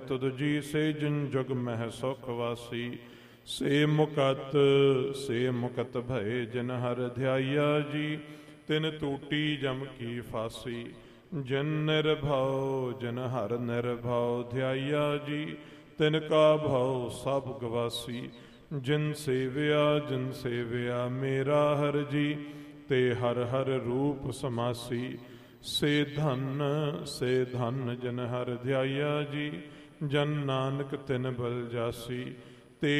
ਤੁਧ ਜੀ ਸੇ ਜਿਨ ਜੁਗ ਮਹਿ ਸੁਖ ਵਾਸੀ। ਸੇ ਮੁਕਤ ਭਏ ਜਿਨ ਹਰ ਧਿਆਇਆ ਜੀ। ਤਿਨ ਟੂਟੀ ਜਮ ਕੀ ਫਾਸੀ। ਜਿਨ ਨਿਰਭਉ ਜਿਨ ਹਰ ਨਿਰਭਉ ਧਿਆਇਆ ਜੀ। ਤਿਨ ਕਾ ਭਉ ਸਭ ਗਵਾਸੀ। ਜਿਨ ਸੇਵਿਆ ਮੇਰਾ ਹਰ ਜੀ। ਤੇ ਹਰ ਹਰ ਰੂਪ ਸਮਾਸੀ। ਸੇ ਧਨ ਜਿਨ ਹਰ ਧਿਆਇਆ ਜੀ। ਜਨ ਨਾਨਕ ਤਿਨ ਬਲ ਜਾਸੀ।